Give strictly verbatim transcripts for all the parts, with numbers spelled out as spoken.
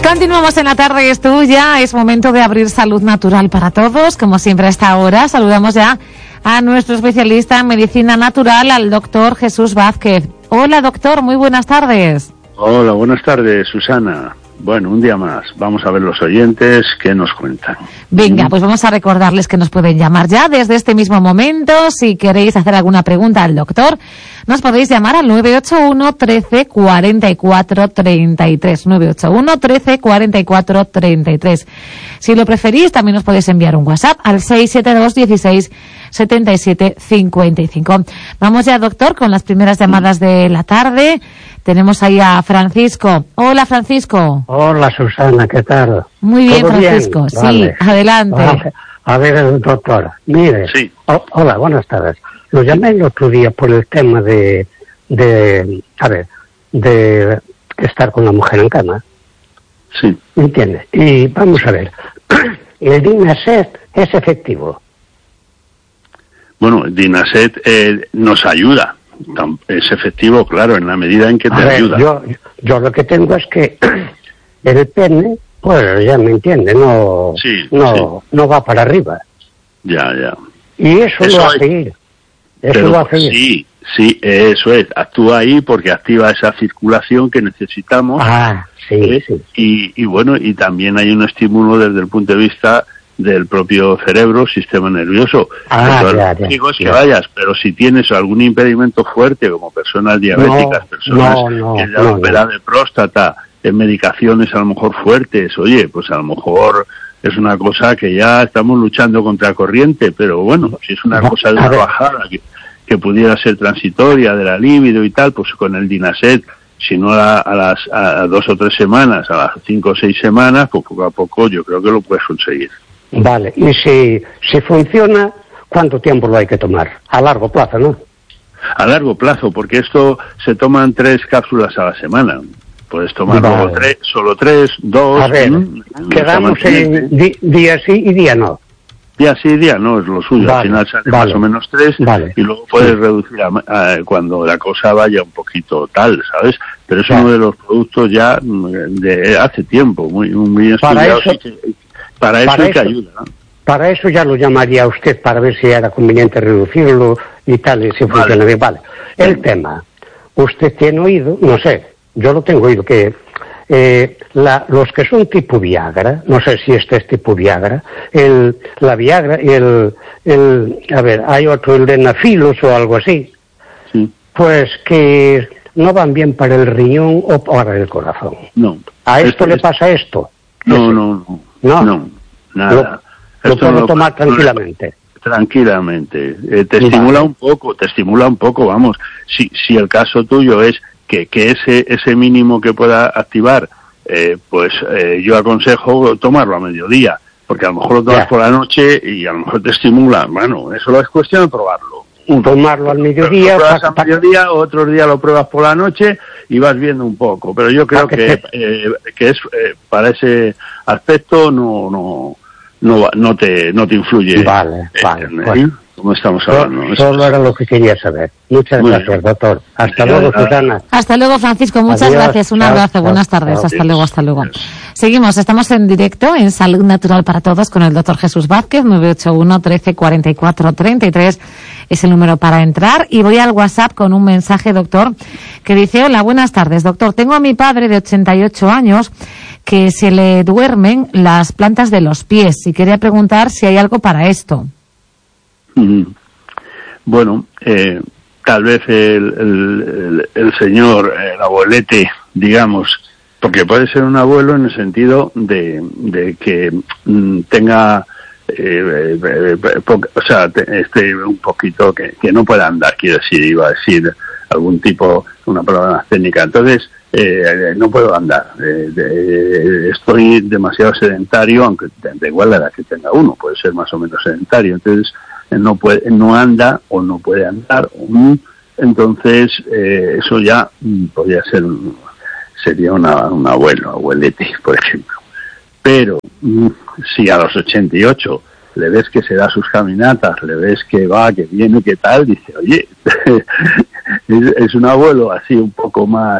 Continuamos en La Tarde es Tuya. Es momento de abrir Salud Natural para Todos. Como siempre a esta hora, saludamos ya a nuestro especialista en medicina natural, al doctor Jesús Vázquez. Hola, doctor, muy buenas tardes. Hola, buenas tardes, Susana. Bueno, un día más. Vamos a ver los oyentes qué nos cuentan. Venga, pues vamos a recordarles que nos pueden llamar ya desde este mismo momento. Si queréis hacer alguna pregunta al doctor, nos podéis llamar al nueve ocho uno, trece, cuarenta y cuatro, treinta y tres. nueve ocho uno, trece, cuarenta y cuatro, treinta y tres. Si lo preferís, también nos podéis enviar un WhatsApp al seis siete dos, dieciséis, setenta y siete, cincuenta y cinco. Vamos ya, doctor, con las primeras llamadas de la tarde. Tenemos ahí a Francisco. Hola, Francisco. Hola, Susana, ¿qué tal? Muy bien, Francisco. Bien? Sí, vale. Adelante. Vale. A ver, doctor, mire. Sí. Oh, hola, buenas tardes. Lo llamé el otro día por el tema de, de, a ver, de estar con la mujer en cama. Sí. ¿Me entiendes? Y vamos a ver, ¿el Dinaset es efectivo? Bueno, Dinaset eh, nos ayuda. Es efectivo, claro, en la medida en que te a ver, ayuda. Yo, yo lo que tengo es que el pene, pues ya me entiende, no, sí, no, sí. no va para arriba. Ya, ya. Y eso, eso lo hace es... ir. Eso Pero, lo hace ir. Sí, sí, eso es. Actúa ahí porque activa esa circulación que necesitamos. Ah, sí, ¿eh? sí. Y, y bueno, y también hay un estímulo desde el punto de vista del propio cerebro, sistema nervioso. Ah, Entonces, ya, lo ya, digo es ya. que vayas, pero si tienes algún impedimento fuerte, como personas diabéticas, no, personas no, no, que no, ya operan no. de próstata, en medicaciones a lo mejor fuertes, oye, pues a lo mejor es una cosa que ya estamos luchando contra corriente, pero bueno, si es una Va, cosa de una bajada que, que pudiera ser transitoria de la libido y tal, pues con el Dinaset, si no a, a las a dos o tres semanas, a las cinco o seis semanas, pues poco a poco yo creo que lo puedes conseguir. Vale, y si, si funciona, ¿cuánto tiempo lo hay que tomar? A largo plazo, ¿no? A largo plazo, porque esto se toman tres cápsulas a la semana. Puedes tomar vale. luego tres, solo tres, dos... A ver, ¿m? quedamos en di, día sí y día no. Día sí, día no, es lo suyo. Vale, Al final sale vale. más o menos tres vale. y luego puedes sí. reducir a, a, cuando la cosa vaya un poquito tal, ¿sabes? Pero es vale. uno de los productos ya de hace tiempo, muy, muy estudiados. Para eso... Para eso para hay que eso, ayuda, ¿no? Para eso ya lo llamaría a usted para ver si era conveniente reducirlo y tal, y si vale. funciona bien. Vale. El sí. tema, usted tiene oído, no sé, yo lo tengo oído, que eh, la, los que son tipo Viagra, no sé si este es tipo Viagra, el, la Viagra y el, el, a ver, hay otro, el de Nafilos o algo así, sí. pues que no van bien para el riñón o para el corazón. No. ¿A esto este, le pasa esto? No, no, no. No, no, nada. Lo, lo puedo lo, tomar tranquilamente. Tranquilamente. Eh, te vale. estimula un poco, te estimula un poco, vamos. Si, si el caso tuyo es que, que ese, ese mínimo que pueda activar, eh, pues eh, yo aconsejo tomarlo a mediodía, porque a lo mejor lo tomas ya. por la noche y a lo mejor te estimula. Bueno, eso es cuestión de probarlo. Uno. Tomarlo al mediodía. Lo pruebas pa, a mediodía, otros días lo pruebas por la noche y vas viendo un poco. Pero yo creo que, que, eh, que es eh, para ese aspecto no no no no te no te influye. Vale, eh, vale. ¿eh? Bueno. Como estamos hablando. Solo, solo era lo que quería saber. Muchas Muy gracias, bien. doctor. Hasta Adiós. luego, Susana. Hasta luego, Francisco. Muchas Adiós. gracias. Un Chao, abrazo. chao, Buenas tardes. chao. Hasta luego, hasta luego. Adiós. Seguimos. Estamos en directo en Salud Natural para Todos con el doctor Jesús Vázquez. nueve ocho uno, trece, cuarenta y cuatro, treinta y tres es el número para entrar. Y voy al WhatsApp con un mensaje, doctor, que dice: hola, buenas tardes, doctor. Tengo a mi padre de ochenta y ocho años que se le duermen las plantas de los pies y quería preguntar si hay algo para esto. Mm. Bueno, eh, tal vez el, el, el señor, el abuelete, digamos, porque puede ser un abuelo en el sentido de, de que mm, tenga, eh, eh, po, o sea, te, esté un poquito, que, que no pueda andar, quiero decir, iba a decir algún tipo, una palabra más técnica. Entonces, eh, no puedo andar, eh, de, estoy demasiado sedentario, aunque da igual la edad que tenga uno, puede ser más o menos sedentario. Entonces, no puede, no anda o no puede andar, entonces eh, eso ya podría ser un, sería una, un abuelo, abuelete, por ejemplo. Pero si a los ochenta y ocho le ves que se da sus caminatas, le ves que va, que viene, que tal, dice, oye, es, es un abuelo así un poco más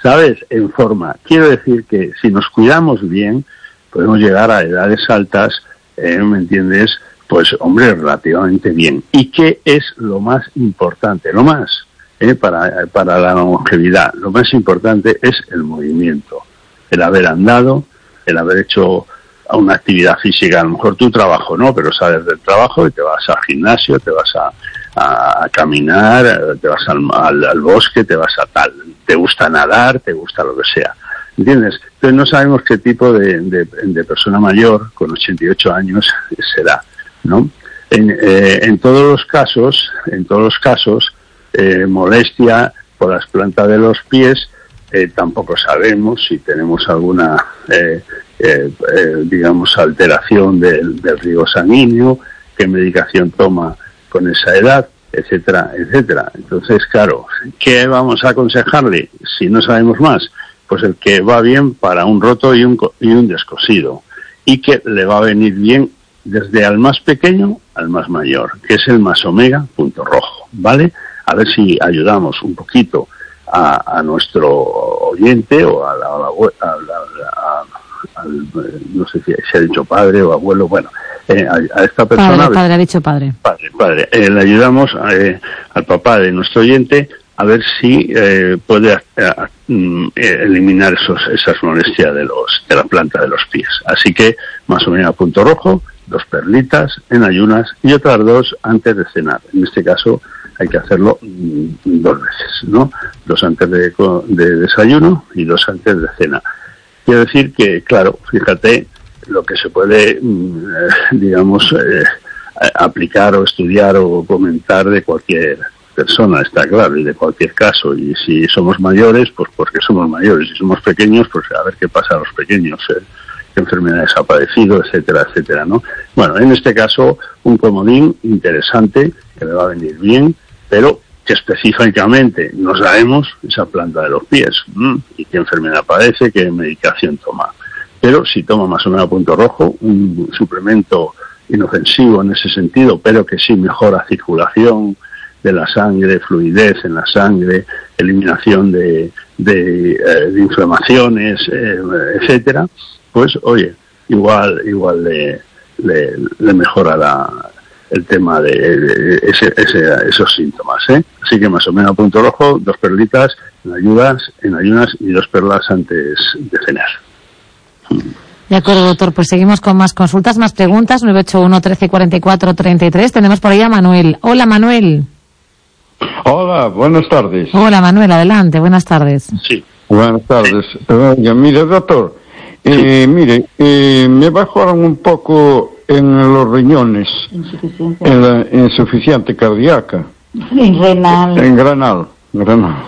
¿sabes? En forma. Quiero decir que si nos cuidamos bien, podemos llegar a edades altas, eh, ¿me entiendes? Pues, hombre, relativamente bien. ¿Y qué es lo más importante? Lo más, eh, para, para la longevidad, lo más importante es el movimiento. El haber andado, el haber hecho una actividad física, a lo mejor tu trabajo, ¿no? Pero sales del trabajo y te vas al gimnasio, te vas a, a, a caminar, te vas al, al, al bosque, te vas a tal. Te gusta nadar, te gusta lo que sea. ¿Entiendes? Entonces no sabemos qué tipo de, de, de persona mayor con ochenta y ocho años será, ¿no? En, eh, en todos los casos, en todos los casos, eh, molestia por las plantas de los pies, eh, tampoco sabemos si tenemos alguna, eh, eh, eh, digamos, alteración del, del riego sanguíneo, qué medicación toma con esa edad, etcétera, etcétera. Entonces, claro, ¿qué vamos a aconsejarle si no sabemos más? Pues el que va bien para un roto y un, y un descosido, y que le va a venir bien desde al más pequeño al más mayor, que es el más omega punto rojo, ¿vale? A ver si ayudamos un poquito a, a nuestro oyente o a la, a la, a la a, al, no sé si se ha dicho padre o abuelo, bueno, eh, a, a esta persona... Padre, padre, ha dicho padre. Padre, padre. Eh, le ayudamos eh, al papá de nuestro oyente a ver si eh, puede eh, eh, eliminar esos, esas molestias de los de la planta de los pies. Así que, más o menos a punto rojo, dos perlitas en ayunas y otras dos antes de cenar. En este caso hay que hacerlo mm, dos veces, ¿no? Dos antes de, de desayuno y dos antes de cena. Quiero decir que, claro, fíjate lo que se puede, mm, eh, digamos, eh, aplicar o estudiar o comentar de cualquier persona, está claro, y de cualquier caso. Y si somos mayores, pues porque somos mayores. Si somos pequeños, pues a ver qué pasa a los pequeños, eh, qué enfermedades ha padecido, etcétera, etcétera, ¿no? Bueno, en este caso, un comodín interesante, que le va a venir bien, pero que específicamente no sabemos esa planta de los pies, ¿m? Y qué enfermedad padece, qué medicación toma. Pero si toma más o menos a punto rojo, un suplemento inofensivo en ese sentido, pero que sí mejora circulación de la sangre, fluidez en la sangre, eliminación de, de, eh, de inflamaciones, eh, etcétera, pues oye, igual igual le, le, le mejora la, el tema de, de ese, ese, esos síntomas, ¿eh? Así que más o menos a punto rojo, dos perlitas en ayunas, en ayunas y dos perlas antes de cenar. De acuerdo, doctor, pues seguimos con más consultas, más preguntas, nueve ocho uno, trece, cuarenta y cuatro, treinta y tres. Tenemos por ahí a Manuel. Hola, Manuel. Hola, buenas tardes. Hola, Manuel, adelante, buenas tardes. Sí. Buenas tardes. Sí. Oiga, mire, doctor, eh, sí. mire, eh, me bajaron un poco en los riñones, insuficiente, en la insuficiente cardíaca. En renal. En granal, granal.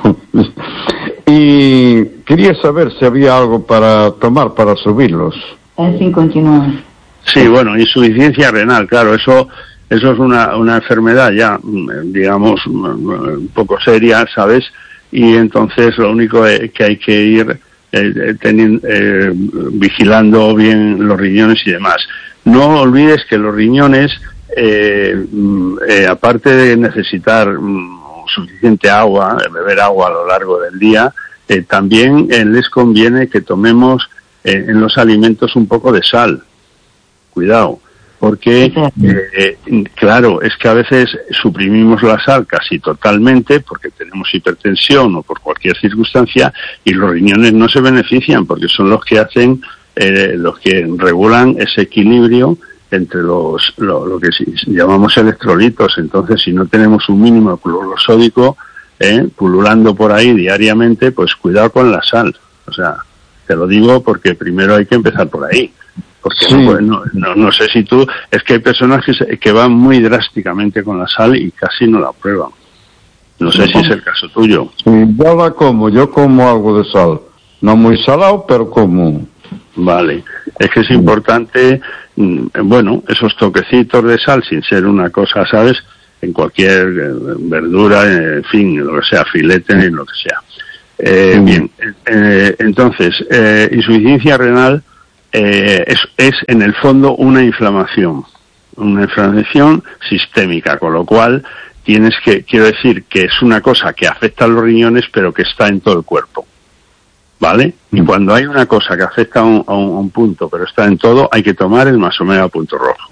Y quería saber si había algo para tomar para subirlos. En fin, continúa. Sí, bueno, insuficiencia renal, claro, eso eso es una, una enfermedad ya, digamos, un poco seria, ¿sabes? Y entonces lo único que hay que ir eh, teniendo, eh, vigilando bien los riñones y demás. No olvides que los riñones, eh, eh, aparte de necesitar suficiente agua, beber agua a lo largo del día, eh, también eh, les conviene que tomemos eh, en los alimentos un poco de sal. Cuidado, porque, eh, claro, es que a veces suprimimos la sal casi totalmente porque tenemos hipertensión o por cualquier circunstancia y los riñones no se benefician porque son los que hacen, eh, los que regulan ese equilibrio entre los lo, lo que llamamos electrolitos. Entonces, si no tenemos un mínimo de cloruro sódico eh, pululando por ahí diariamente, pues cuidado con la sal. O sea, te lo digo porque primero hay que empezar por ahí. Porque sí. no, no, no, no sé si tú... Es que hay personas que, se, que van muy drásticamente con la sal y casi no la prueban. No sé si es el caso tuyo. Sí, yo la como, yo como algo de sal. No muy salado, pero como... Vale, es que es importante, bueno, esos toquecitos de sal, sin ser una cosa, ¿sabes?, en cualquier verdura, en fin, lo que sea, filete, en lo que sea. Eh, sí. Bien, eh, entonces, eh, insuficiencia renal eh, es, es, en el fondo, una inflamación, una inflamación sistémica, con lo cual tienes que, quiero decir, que es una cosa que afecta a los riñones, pero que está en todo el cuerpo. ¿vale? Y cuando hay una cosa que afecta a un, a un, a un punto, pero está en todo, hay que tomar el más omega punto rojo.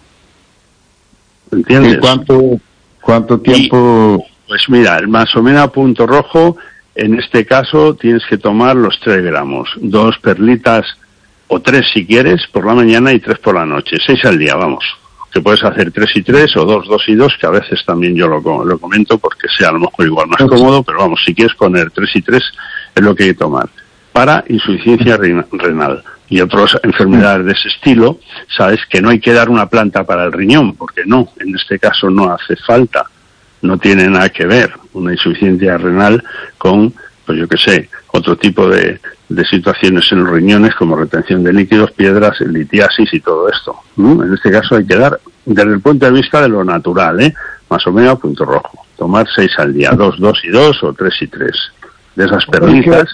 ¿Entiendes? ¿Y cuánto, cuánto tiempo? Y, pues mira, el más omega punto rojo, en este caso tienes que tomar los tres gramos, dos perlitas o tres si quieres por la mañana y tres por la noche, seis al día, vamos. Que puedes hacer tres y tres o dos, dos y dos, que a veces también yo lo, lo comento porque sea a lo mejor igual más cómodo, pero vamos, si quieres poner tres y tres es lo que hay que tomar. Para insuficiencia renal y otras enfermedades de ese estilo, sabes que no hay que dar una planta para el riñón, porque no, en este caso no hace falta, no tiene nada que ver una insuficiencia renal con, pues yo qué sé, otro tipo de, de situaciones en los riñones como retención de líquidos, piedras, litiasis y todo esto. ¿no? En este caso hay que dar, desde el punto de vista de lo natural, ¿eh? más omega punto rojo, tomar seis al día, dos, dos y dos o tres y tres, de esas perlitas.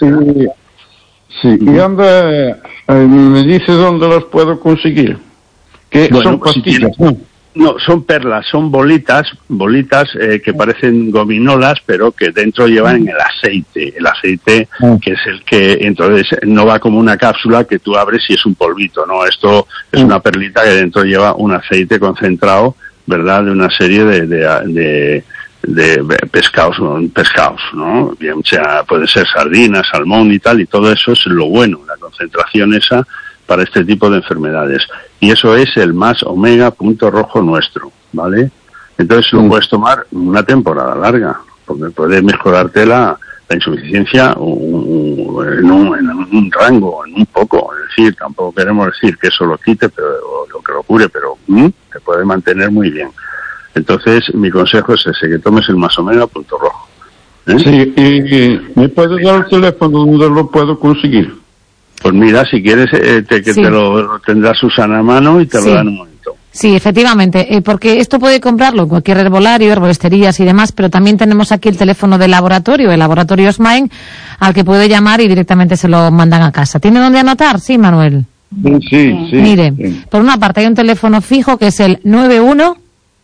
Sí, ¿y dónde, eh, me dice dónde los puedo conseguir? ¿Qué bueno, son pastillas? Si tiene, no, son perlas, son bolitas, bolitas eh, que parecen gominolas, pero que dentro llevan el aceite, el aceite que es el que, entonces, no va como una cápsula que tú abres y es un polvito, no, esto es una perlita que dentro lleva un aceite concentrado, ¿verdad?, de una serie de, de, de de pescados, pescados, ¿no? Bien sea, puede ser sardinas, salmón y tal, y todo eso es lo bueno, la concentración esa para este tipo de enfermedades. Y eso es el más omega punto rojo nuestro, ¿vale? Entonces lo mm. puedes tomar una temporada larga, porque puede mejorarte la, la insuficiencia un, en, un, en un rango, en un poco. Es decir, tampoco queremos decir que eso lo quite, pero o lo que lo cure, pero ¿mm? te puede mantener muy bien. Entonces, mi consejo es ese, que tomes el más omega punto rojo. ¿eh? Sí, y, y ¿me puedes dar el teléfono donde lo puedo conseguir? Pues mira, si quieres, eh, te, que sí. te lo, lo tendrá Susana a mano y te sí. lo da en un momento. Sí, efectivamente, eh, porque esto puede comprarlo en cualquier herbolario, herbolisterías y demás, pero también tenemos aquí el teléfono del laboratorio, el laboratorio Osmain, al que puede llamar y directamente se lo mandan a casa. ¿Tiene dónde anotar? Sí, Manuel. Sí, sí. sí Mire, sí. por una parte hay un teléfono fijo que es el nueve uno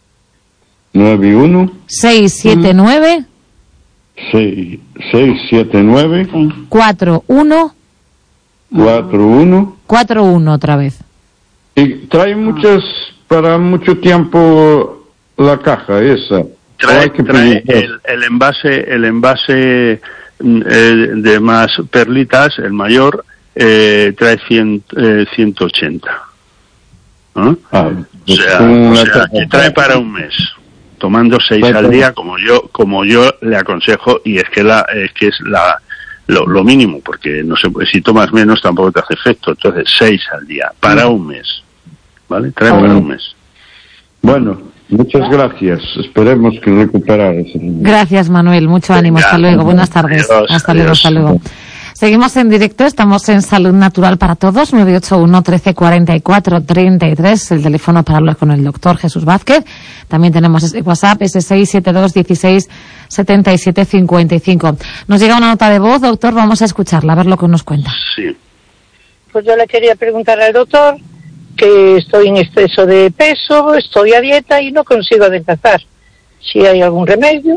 nueve uno seis siete nueve seis siete nueve cuatro uno cuatro uno cuatro uno otra vez. Y trae muchas para mucho tiempo la caja esa. Trae, trae el, el envase, el envase eh, de más perlitas, el mayor, eh, trae cien, eh, ciento ochenta. ¿no? Ah, o sea, o sea que trae para un mes. Tomando seis bueno, al día, como yo como yo le aconsejo, y es que la es que es la lo, lo mínimo, porque no sé, si tomas menos tampoco te hace efecto. Entonces seis al día para un mes, ¿vale? Trae para un mes. Bueno, muchas gracias. Esperemos que recuperar ese niño. Gracias, Manuel. Mucho ánimo. Hasta luego. Buenas tardes. Adiós, hasta adiós. luego. Hasta luego. Seguimos en directo, estamos en Salud Natural para Todos, nueve ocho uno, trece, cuarenta y cuatro, treinta y tres, el teléfono para hablar con el doctor Jesús Vázquez. También tenemos ese WhatsApp, ese seis siete dos, dieciséis, setenta y siete, cincuenta y cinco. Nos llega una nota de voz, doctor, vamos a escucharla, a ver lo que nos cuenta. Sí. Pues yo le quería preguntar al doctor que estoy en exceso de peso, estoy a dieta y no consigo adelgazar. Si hay algún remedio.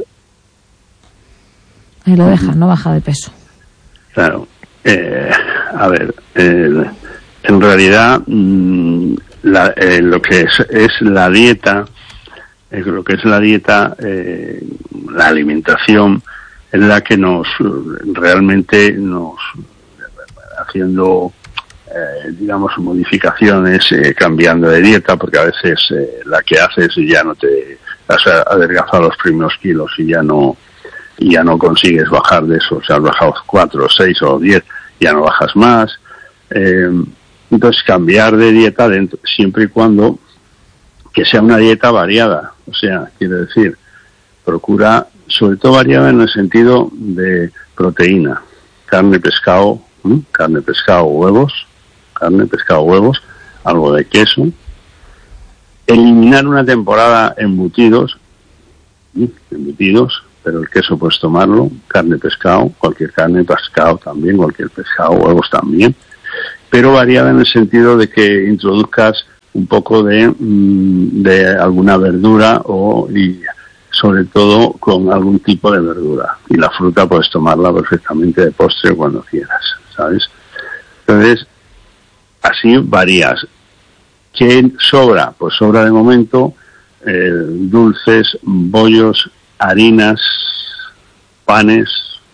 Ahí lo deja, no baja de peso. Claro, eh, a ver, eh, en realidad mmm, la, eh, lo que es, es la dieta, eh, lo que es la dieta, eh, la alimentación, es la que nos realmente nos haciendo, eh, digamos, modificaciones, eh, cambiando de dieta, porque a veces eh, la que haces ya no te has adelgazado los primeros kilos y ya no y ya no consigues bajar de eso, o sea, has bajado cuatro, seis o diez, ya no bajas más. Eh, entonces, cambiar de dieta dentro, siempre y cuando que sea una dieta variada, o sea, quiere decir, procura, sobre todo variada en el sentido de proteína, carne, pescado, ¿eh? carne, pescado, huevos, carne, pescado, huevos, algo de queso, eliminar una temporada embutidos, ¿eh? embutidos, pero el queso puedes tomarlo, carne, pescado, cualquier carne, pescado también, cualquier pescado, huevos también, pero variada en el sentido de que introduzcas un poco de, de alguna verdura o y sobre todo con algún tipo de verdura. Y la fruta puedes tomarla perfectamente de postre cuando quieras. ¿sabes? Entonces, así varías. ¿Qué sobra? Pues sobra de momento eh, dulces, bollos, harinas, panes,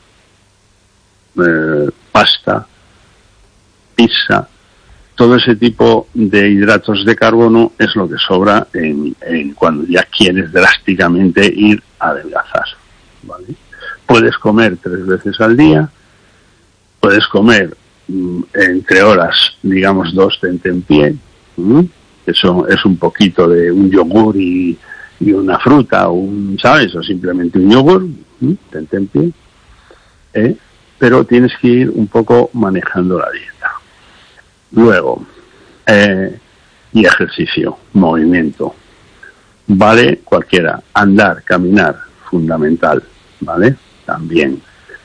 eh, pasta, pizza. Todo ese tipo de hidratos de carbono es lo que sobra en, en cuando ya quieres drásticamente ir a adelgazar, ¿vale? Puedes comer tres veces al día, puedes comer mm, entre horas, digamos, dos tentempié, ¿Mm? Eso es un poquito de un yogur y, y una fruta, o un, ¿sabes? O simplemente un yogur, ¿Mm? tentempié, ¿eh? Pero tienes que ir un poco manejando la dieta. Luego, eh, y ejercicio, movimiento. Vale cualquiera. Andar, caminar, fundamental, ¿vale? También.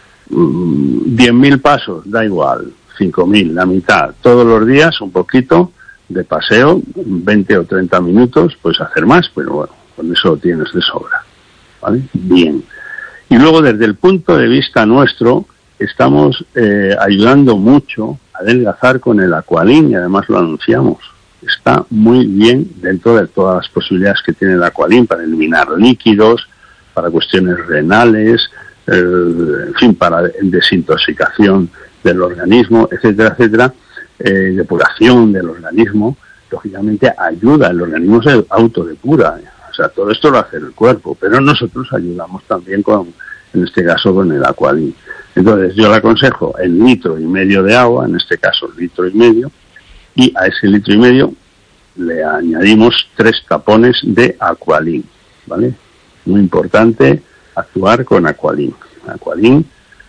diez mil pasos, da igual. cinco mil, la mitad. Todos los días un poquito de paseo, veinte o treinta minutos, puedes hacer más, pero bueno, con eso lo tienes de sobra, ¿vale? Bien. Y luego, desde el punto de vista nuestro, estamos eh, ayudando mucho a adelgazar con el Aqualin, y además lo anunciamos. Está muy bien dentro de todas las posibilidades que tiene el Aqualin para eliminar líquidos, para cuestiones renales, eh, en fin, para desintoxicación del organismo, etcétera, etcétera, eh, depuración del organismo. Lógicamente ayuda, el organismo se autodepura, o sea, todo esto lo hace el cuerpo, pero nosotros ayudamos también con, en este caso, con el Aqualin. Entonces yo le aconsejo el litro y medio de agua, en este caso el litro y medio, y a ese litro y medio le añadimos tres tapones de Aqualin, ¿vale? Muy importante actuar con Aqualin. Aqualin,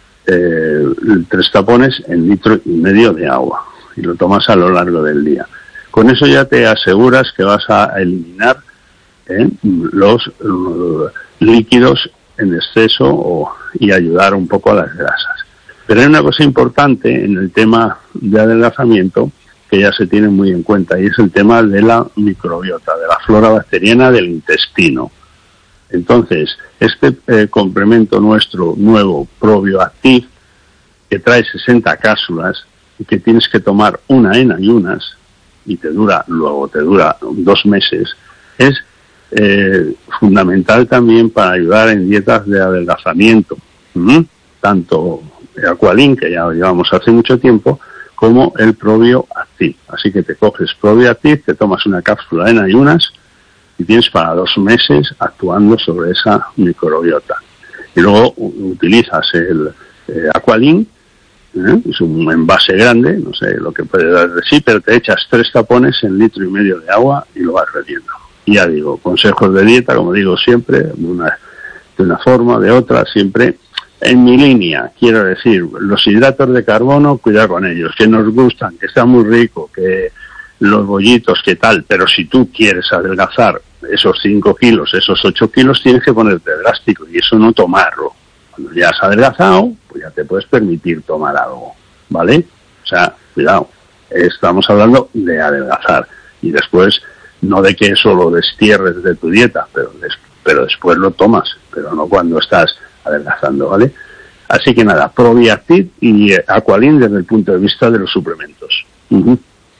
eh, tres tapones en litro y medio de agua, y lo tomas a lo largo del día. Con eso ya te aseguras que vas a eliminar eh, los uh, líquidos en exceso o, y ayudar un poco a las grasas. Pero hay una cosa importante en el tema de adelgazamiento que ya se tiene muy en cuenta, y es el tema de la microbiota, de la flora bacteriana del intestino. Entonces, este eh, complemento nuestro nuevo, ProbioActiv, que trae sesenta cápsulas y que tienes que tomar una en ayunas, y te dura, luego te dura dos meses, es Eh, fundamental también para ayudar en dietas de adelgazamiento, ¿Mm? tanto el Aqualin, que ya lo llevamos hace mucho tiempo, como el ProbioActiv. Así que te coges ProbioActiv, te tomas una cápsula en ayunas y tienes para dos meses actuando sobre esa microbiota. Y luego utilizas el eh, Aqualin, ¿eh? Es un envase grande, no sé lo que puede dar de sí, pero te echas tres tapones en litro y medio de agua y lo vas bebiendo. Y ya digo, consejos de dieta, como digo siempre, de una, de una forma, de otra, siempre en mi línea. Quiero decir, los hidratos de carbono, cuidado con ellos, que nos gustan, que están muy ricos, que los bollitos, que tal, pero si tú quieres adelgazar esos cinco kilos, esos ocho kilos, tienes que ponerte drástico, y eso no tomarlo. Cuando ya has adelgazado, pues ya te puedes permitir tomar algo, ¿vale? O sea, cuidado, estamos hablando de adelgazar, y después no de que eso lo destierres de tu dieta, pero, des, pero después lo tomas, pero no cuando estás adelgazando, ¿vale? Así que nada, ProbioActiv y Aqualin desde el punto de vista de los suplementos. Uh-huh.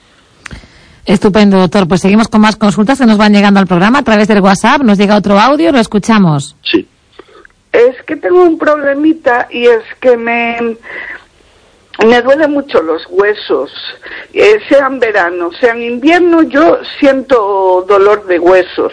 Estupendo, doctor. Pues seguimos con más consultas que nos van llegando al programa a través del WhatsApp. Nos llega otro audio, lo escuchamos. Sí. Es que tengo un problemita, y es que me... Me duelen mucho los huesos, eh, sean verano, sean invierno, yo siento dolor de huesos,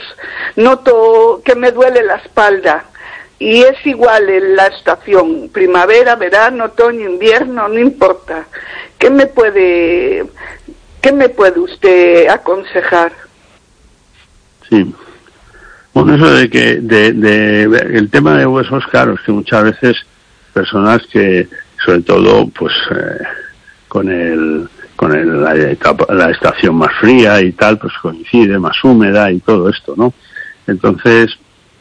noto que me duele la espalda, y es igual en la estación, primavera, verano, otoño, invierno, no importa. ¿Qué me puede, qué me puede usted aconsejar? Sí. Bueno, eso de que, de, de, el tema de huesos caros, que muchas veces personas que, sobre todo, pues, eh, con el, con el, la, etapa, la estación más fría y tal, pues coincide, más húmeda y todo esto, ¿no? Entonces,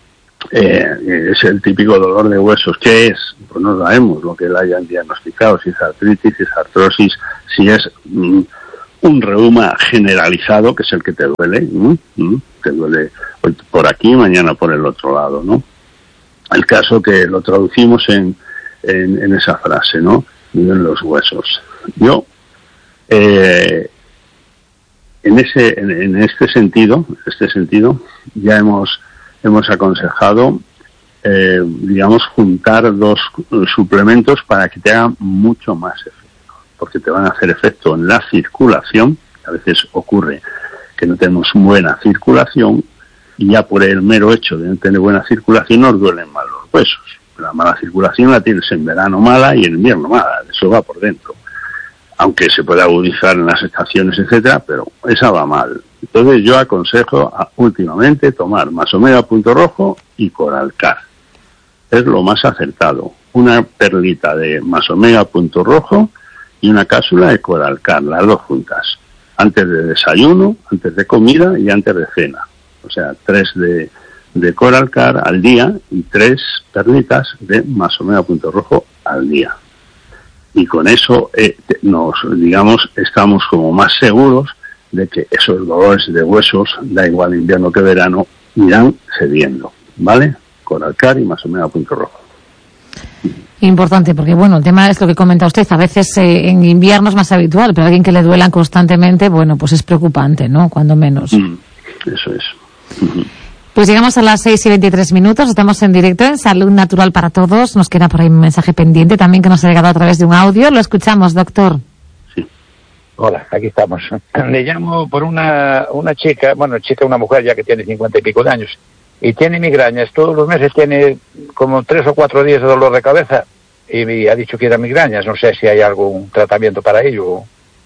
eh, es el típico dolor de huesos. ¿Qué es? Pues no sabemos lo que le hayan diagnosticado, si es artritis, si es artrosis, si es mm, un reuma generalizado, que es el que te duele, ¿no? ¿Mm? Te duele hoy por aquí, mañana por el otro lado, ¿no? El caso que lo traducimos en En, en esa frase, ¿no? En los huesos. yo, eh, en ese, en, en este sentido, en este sentido, ya hemos, hemos aconsejado, eh, digamos, juntar dos suplementos para que te hagan mucho más efecto, porque te van a hacer efecto en la circulación. A veces ocurre que no tenemos buena circulación y ya por el mero hecho de no tener buena circulación nos duelen mal los huesos. La mala circulación la tienes en verano mala y en invierno mala, eso va por dentro. Aunque se puede agudizar en las estaciones, etcétera, pero esa va mal. Entonces yo aconsejo a, últimamente tomar Masomega Punto Rojo y Coralcar. Es lo más acertado. Una perlita de Masomega Punto Rojo y una cápsula de Coralcar, las dos juntas. Antes de desayuno, antes de comida y antes de cena. O sea, tres de, de Coralcar al día y tres perlitas de Masomega Punto Rojo al día. Y con eso eh, nos, digamos, estamos como más seguros de que esos dolores de huesos, da igual invierno que verano, irán cediendo, ¿vale? Coralcar y Masomega Punto Rojo. Importante, porque bueno, el tema es lo que comenta usted, a veces eh, en invierno es más habitual, pero a alguien que le duelan constantemente, bueno, pues es preocupante, ¿no? Cuando menos. Mm, eso es. Uh-huh. Pues llegamos a las seis y veintitrés minutos, estamos en directo en Salud Natural para Todos, nos queda por ahí un mensaje pendiente también que nos ha llegado a través de un audio, lo escuchamos, doctor. Sí. Hola, aquí estamos. Le llamo por una, una chica, bueno, chica, una mujer ya que tiene cincuenta y pico de años, y tiene migrañas, todos los meses tiene como tres o cuatro días de dolor de cabeza, y me ha dicho que era migrañas, no sé si hay algún tratamiento para ello.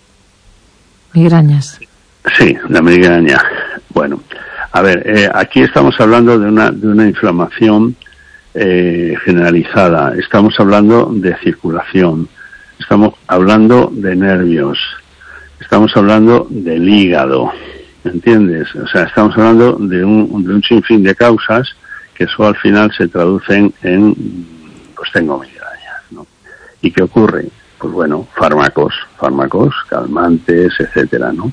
Migrañas. Sí, la migraña. Bueno, a ver, eh, aquí estamos hablando de una, de una inflamación eh, generalizada, estamos hablando de circulación, estamos hablando de nervios, estamos hablando del hígado, ¿entiendes? O sea, estamos hablando de un, de un sinfín de causas que eso al final se traducen en, pues tengo migrañas, ¿no? ¿Y qué ocurre? Pues bueno, fármacos, fármacos, calmantes, etcétera, ¿no?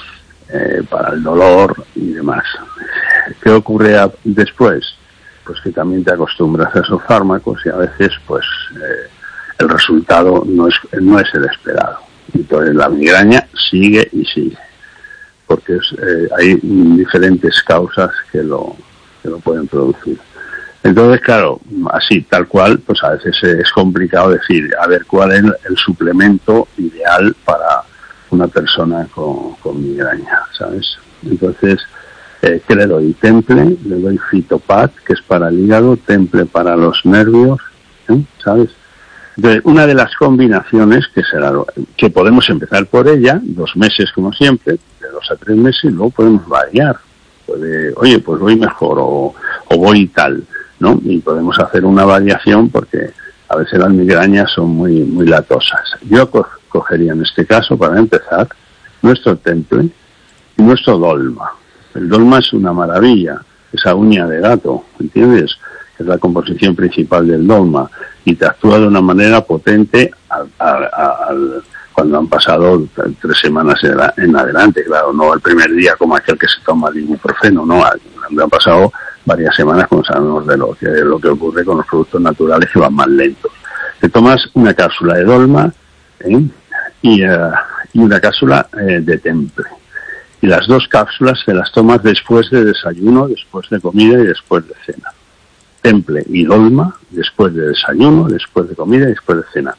Eh, para el dolor y demás. ¿Qué ocurre a, después? Pues que también te acostumbras a esos fármacos y a veces pues eh, el resultado no es, no es el esperado. Entonces la migraña sigue y sigue, porque es, eh, hay diferentes causas que lo, que lo pueden producir. Entonces, claro, así, tal cual, pues a veces es complicado decir, a ver, cuál es el suplemento ideal para una persona con, con migraña, ¿sabes? Entonces, eh, ¿qué le doy? Temple, le doy Fitopat, que es para el hígado, Temple para los nervios, ¿eh? ¿Sabes? Entonces, una de las combinaciones que será, que podemos empezar por ella, dos meses como siempre, de dos a tres meses, y luego podemos variar. Puede, oye, pues voy mejor, o, o voy tal, ¿no? Y podemos hacer una variación porque a veces las migrañas son muy, muy latosas. Yo co- cogería en este caso, para empezar, nuestro Temple y nuestro Dolma. El Dolma es una maravilla, esa uña de gato, ¿entiendes? Es la composición principal del Dolma y te actúa de una manera potente al, al, al, cuando han pasado tres semanas en adelante, claro, no el primer día como aquel que se toma el ibuprofeno, no, cuando han pasado varias semanas, como sabemos de lo que, lo que ocurre con los productos naturales que van más lentos. Te tomas una cápsula de Dolma, ¿eh? y, uh, y una cápsula eh, de Temple. Y las dos cápsulas te las tomas después de desayuno, después de comida y después de cena. Temple y Dolma después de desayuno, después de comida y después de cena.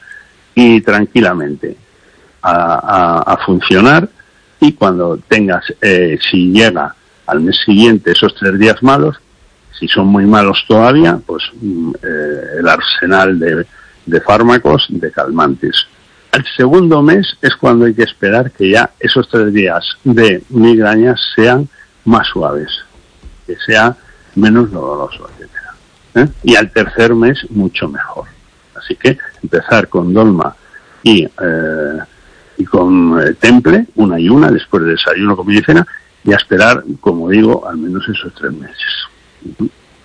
Y tranquilamente a, a, a funcionar, y cuando tengas, eh, si llega al mes siguiente esos tres días malos, si son muy malos todavía, pues eh, el arsenal de, de fármacos, de calmantes. Al segundo mes es cuando hay que esperar que ya esos tres días de migrañas sean más suaves, que sea menos doloroso, etcétera. ¿Eh? Y al tercer mes mucho mejor. Así que empezar con Dolma y, eh, y con eh, Temple, una y una, después de desayuno, comida y cena, y a esperar, como digo, al menos esos tres meses. Uh-huh.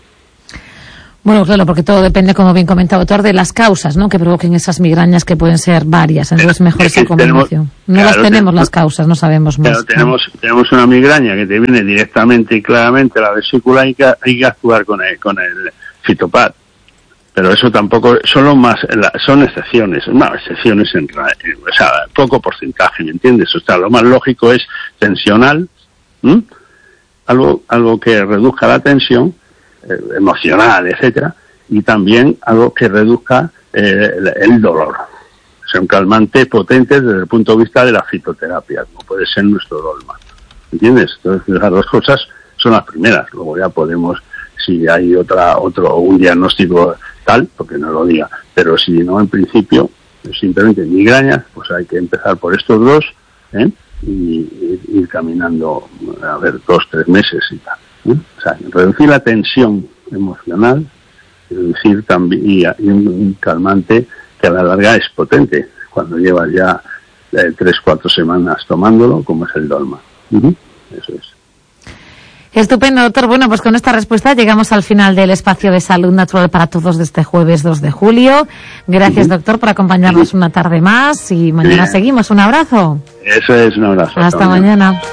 Bueno, claro, porque todo depende, como bien comentaba doctor, de las causas, ¿no?, que provoquen esas migrañas, que pueden ser varias. Entonces, mejor esa combinación. No claro, las tenemos, tenemos las causas, no sabemos más. Claro, tenemos, ¿no? tenemos una migraña que te viene directamente y claramente a la vesícula, y que hay que actuar con el, con el Fitopat. pero eso tampoco, solo más, son excepciones, no, excepciones en, o sea, poco porcentaje, ¿me entiendes? O sea, lo más lógico es tensional, ¿m? algo algo que reduzca la tensión eh, emocional, etcétera, y también algo que reduzca eh, el, el dolor. O sea, un calmante potente desde el punto de vista de la fitoterapia, como puede ser nuestro dolma, ¿entiendes? Entonces, las dos cosas son las primeras, luego ya podemos, si hay otra otro un diagnóstico tal, porque no lo diga, pero si no, en principio, simplemente migrañas, pues hay que empezar por estos dos, ¿eh? y ir caminando, a ver, dos, tres meses y tal, ¿eh? O sea, reducir la tensión emocional, reducir también, y, y un, un calmante que a la larga es potente, cuando llevas ya eh, tres, cuatro semanas tomándolo, como es el dolma. Uh-huh. Eso es. Estupendo, doctor. Bueno, pues con esta respuesta llegamos al final del espacio de salud natural para todos de este jueves dos de julio. Gracias, uh-huh. doctor, por acompañarnos uh-huh. una tarde más y mañana Bien. seguimos. Un abrazo. Eso es, un abrazo. Hasta, Hasta mañana. mañana.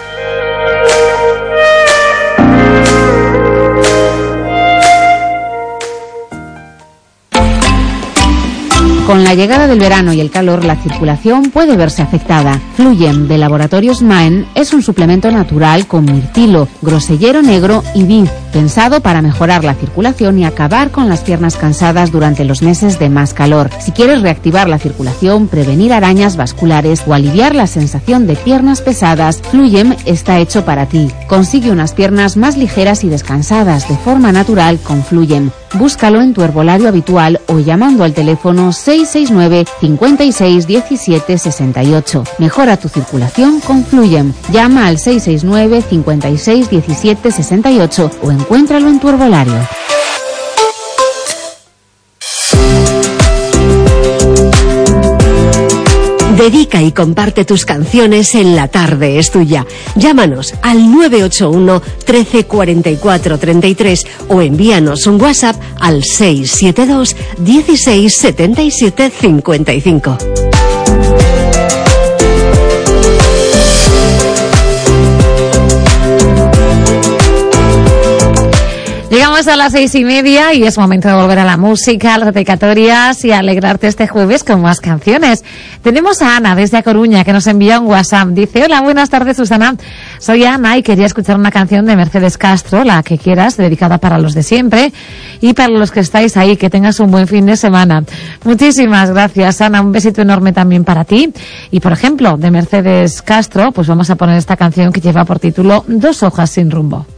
Con la llegada del verano y el calor, la circulación puede verse afectada. Fluyem de Laboratorios Maen es un suplemento natural con mirtilo, grosellero negro y vid, pensado para mejorar la circulación y acabar con las piernas cansadas durante los meses de más calor. Si quieres reactivar la circulación, prevenir arañas vasculares o aliviar la sensación de piernas pesadas, Fluyem está hecho para ti. Consigue unas piernas más ligeras y descansadas de forma natural con Fluyem. Búscalo en tu herbolario habitual o llamando al teléfono seis seis nueve, cinco seis, uno siete, seis ocho. Mejora tu circulación con Fluyem. Llama al seis seis nueve, cinco seis, uno siete, seis ocho o encuéntralo en tu herbolario. Dedica y comparte tus canciones en La Tarde es Tuya. Llámanos al nueve ocho uno, trece, cuarenta y cuatro, treinta y tres o envíanos un WhatsApp al seis siete dos, dieciséis, setenta y siete, cincuenta y cinco. Llegamos a las seis y media y es momento de volver a la música, a las dedicatorias y a alegrarte este jueves con más canciones. Tenemos a Ana desde A Coruña que nos envía un WhatsApp. Dice: hola, buenas tardes, Susana. Soy Ana y quería escuchar una canción de Mercedes Castro, la que quieras, dedicada para los de siempre y para los que estáis ahí. Que tengas un buen fin de semana. Muchísimas gracias, Ana. Un besito enorme también para ti. Y, por ejemplo, de Mercedes Castro, pues vamos a poner esta canción que lleva por título Dos hojas sin rumbo.